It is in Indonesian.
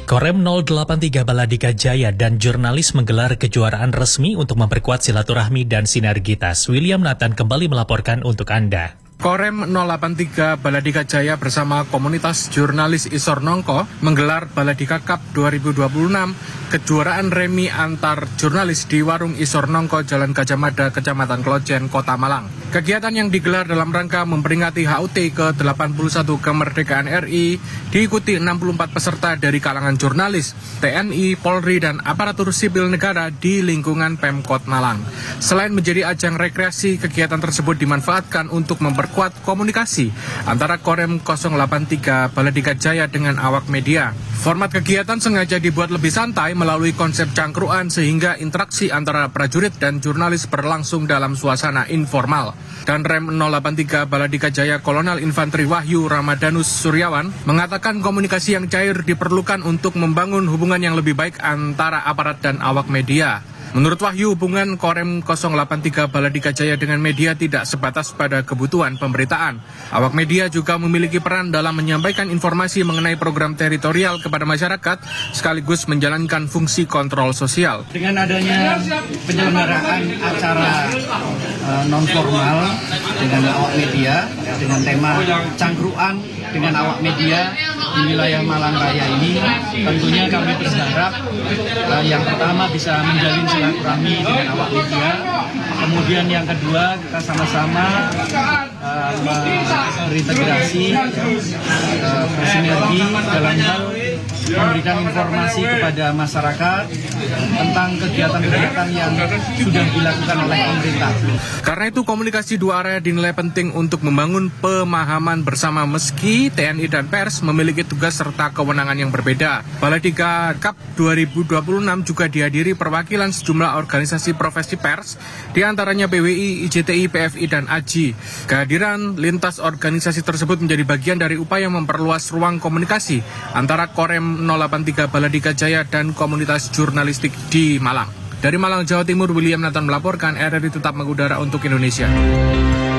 Korem 083 Baladika Jaya dan jurnalis menggelar kejuaraan resmi untuk memperkuat silaturahmi dan sinergitas. William Nathan kembali melaporkan untuk Anda. Korem 083 Baladika Jaya bersama komunitas jurnalis Isor Nongko menggelar Baladika Cup 2026, kejuaraan remi antar jurnalis di warung Isor Nongko, Jalan Gajah Mada, Kecamatan Klojen, Kota Malang. Kegiatan yang digelar dalam rangka memperingati HUT ke-81 kemerdekaan RI diikuti 64 peserta dari kalangan jurnalis, TNI, Polri, dan aparatur sipil negara di lingkungan Pemkot Malang. Selain menjadi ajang rekreasi, kegiatan tersebut dimanfaatkan untuk memperkuat komunikasi antara Korem 083 Baladika Jaya dengan awak media. Format kegiatan sengaja dibuat lebih santai melalui konsep cangkruan sehingga interaksi antara prajurit dan jurnalis berlangsung dalam suasana informal. Dan Rem 083 Baladika Jaya Kolonel Infanteri Wahyu Ramadanus Suryawan mengatakan komunikasi yang cair diperlukan untuk membangun hubungan yang lebih baik antara aparat dan awak media. Menurut Wahyu, hubungan Korem 083 Baladika Jaya dengan media tidak sebatas pada kebutuhan pemberitaan. Awak media juga memiliki peran dalam menyampaikan informasi mengenai program teritorial kepada masyarakat, sekaligus menjalankan fungsi kontrol sosial. Dengan adanya penyelenggaraan acara non-formal dengan awak media, dengan tema cangkruan dengan awak media di wilayah Malang Raya ini, tentunya kami berharap yang pertama bisa menjalin silaturahmi dengan awak media. Kemudian yang kedua, kita sama-sama berintegrasi, bersinergi dalam hal memberikan informasi kepada masyarakat tentang kegiatan-kegiatan yang sudah dilakukan oleh pemerintah. Karena itu komunikasi dua arah dinilai penting untuk membangun pemahaman bersama meski TNI dan pers memiliki tugas serta kewenangan yang berbeda. Baladika Cup 2026 juga dihadiri perwakilan sejumlah organisasi profesi pers, diantaranya PWI, IJTI, PFI, dan AJI. Kehadiran lintas organisasi tersebut menjadi bagian dari upaya memperluas ruang komunikasi antara Korem 083 Baladika Jaya dan komunitas jurnalistik di Malang. Dari Malang, Jawa Timur, William Nathan melaporkan, RRI tetap mengudara untuk Indonesia.